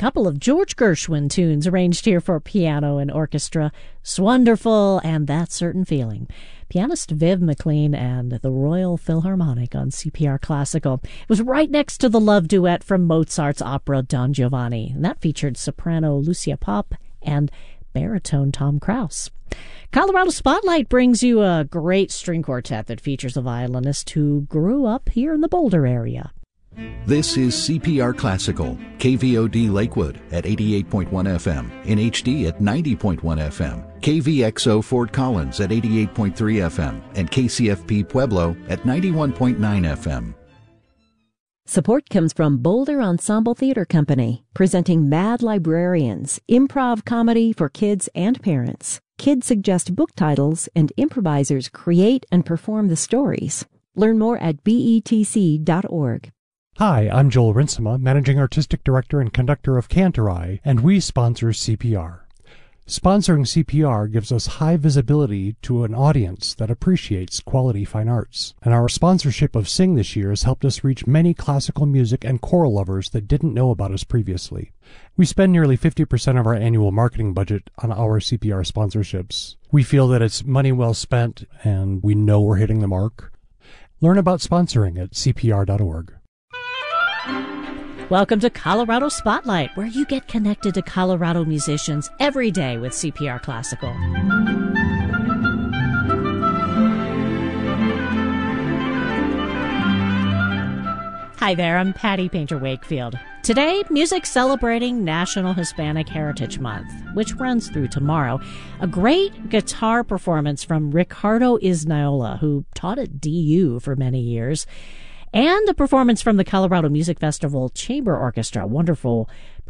couple of George Gershwin tunes arranged here for piano and orchestra, "Swonderful" and "That Certain Feeling." Pianist Viv McLean and the Royal Philharmonic on CPR Classical. It was right next to the love duet from Mozart's opera Don Giovanni, and that featured soprano Lucia Popp and baritone Tom Krause. Colorado Spotlight brings you a great string quartet that features a violinist who grew up here in the Boulder area. This is CPR Classical, KVOD Lakewood at 88.1 FM, in HD at 90.1 FM, KVXO Fort Collins at 88.3 FM, and KCFP Pueblo at 91.9 FM. Support comes from Boulder Ensemble Theater Company, presenting Mad Librarians, improv comedy for kids and parents. Kids suggest book titles, and improvisers create and perform the stories. Learn more at betc.org. Hi, I'm Joel Rinsema, Managing Artistic Director and Conductor of Cantorai, and we sponsor CPR. Sponsoring CPR gives us high visibility to an audience that appreciates quality fine arts, and our sponsorship of Sing this year has helped us reach many classical music and choral lovers that didn't know about us previously. We spend nearly 50% of our annual marketing budget on our CPR sponsorships. We feel that it's money well spent, and we know we're hitting the mark. Learn about sponsoring at cpr.org. Welcome to Colorado Spotlight, where you get connected to Colorado musicians every day with CPR Classical. Hi there, I'm Patty Painter Wakefield. Today, music celebrating National Hispanic Heritage Month, which runs through tomorrow. A great guitar performance from Ricardo Isnaola, who taught at DU for many years, and a performance from the Colorado Music Festival Chamber Orchestra. Wonderful